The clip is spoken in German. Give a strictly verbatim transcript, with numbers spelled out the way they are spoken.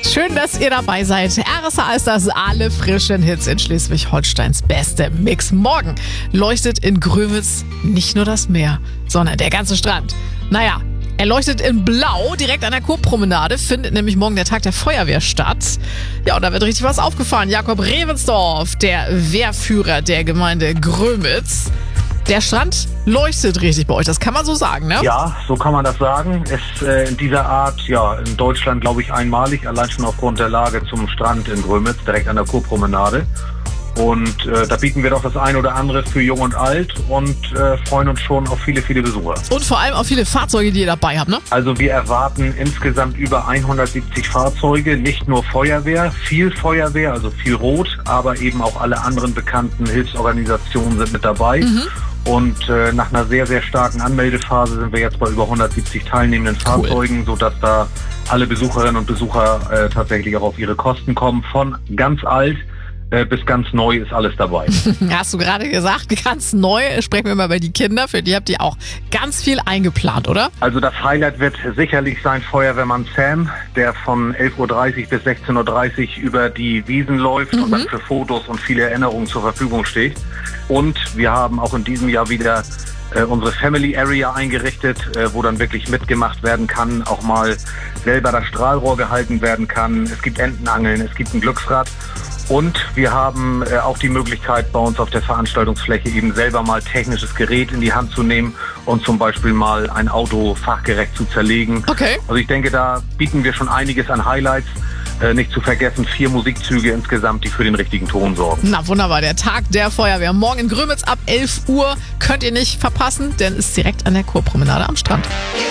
Schön, dass ihr dabei seid. R S A ist das alle frischen Hits in Schleswig-Holsteins beste Mix. Morgen leuchtet in Grömitz nicht nur das Meer, sondern der ganze Strand. Naja, er leuchtet in Blau, direkt an der Kurpromenade, findet nämlich morgen der Tag der Feuerwehr statt. Ja, und da wird richtig was aufgefahren. Jakob Revensdorf, der Wehrführer der Gemeinde Grömitz. Der Strand leuchtet richtig bei euch, das kann man so sagen, ne? Ja, so kann man das sagen. Ist äh, in dieser Art, ja, in Deutschland, glaube ich, einmalig, allein schon aufgrund der Lage zum Strand in Grömitz, direkt an der Kurpromenade. Und äh, da bieten wir doch das ein oder andere für Jung und Alt und äh, freuen uns schon auf viele, viele Besucher. Und vor allem auf viele Fahrzeuge, die ihr dabei habt, ne? Also wir erwarten insgesamt über hundertsiebzig Fahrzeuge, nicht nur Feuerwehr, viel Feuerwehr, also viel Rot, aber eben auch alle anderen bekannten Hilfsorganisationen sind mit dabei. Mhm. Und äh, nach einer sehr, sehr starken Anmeldephase sind wir jetzt bei über hundertsiebzig teilnehmenden Fahrzeugen, cool, sodass da alle Besucherinnen und Besucher äh, tatsächlich auch auf ihre Kosten kommen. Von ganz alt äh, bis ganz neu ist alles dabei. Hast du gerade gesagt, ganz neu. Sprechen wir mal über die Kinder. Für die habt ihr auch ganz viel eingeplant, oder? Also das Highlight wird sicherlich sein Feuerwehrmann Sam, der von elf Uhr dreißig bis sechzehn Uhr dreißig über die Wiesen läuft, mhm, und dann für Fotos und viele Erinnerungen zur Verfügung steht. Und wir haben auch in diesem Jahr wieder äh, unsere Family Area eingerichtet, äh, wo dann wirklich mitgemacht werden kann, auch mal selber das Strahlrohr gehalten werden kann. Es gibt Entenangeln, es gibt ein Glücksrad. Und wir haben äh, auch die Möglichkeit, bei uns auf der Veranstaltungsfläche eben selber mal technisches Gerät in die Hand zu nehmen und zum Beispiel mal ein Auto fachgerecht zu zerlegen. Okay. Also ich denke, da bieten wir schon einiges an Highlights. Äh, nicht zu vergessen, vier Musikzüge insgesamt, die für den richtigen Ton sorgen. Na wunderbar, der Tag der Feuerwehr. Morgen in Grömitz ab elf Uhr könnt ihr nicht verpassen, denn ist direkt an der Kurpromenade am Strand.